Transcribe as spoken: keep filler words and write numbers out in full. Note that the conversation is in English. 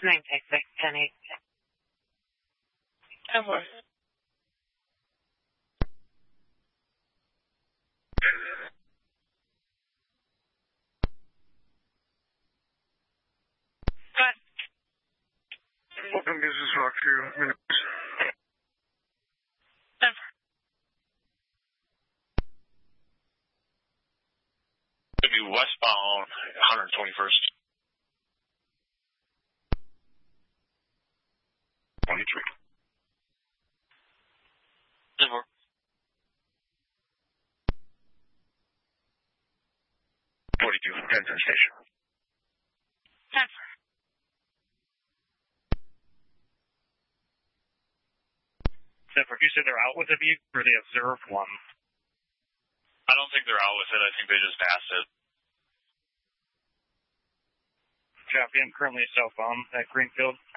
nine six six ten eight. ten four. Good. Welcome, this is Rock two minutes. ten four. It'd be westbound one hundred twenty-first. twenty-three. ten four. forty-two, Denton Station. ten four. Zephyr, you said they're out with a vehicle or they observed one? I don't think they're out with it. I think they just passed it. Copy, I'm currently a cell phone at Greenfield.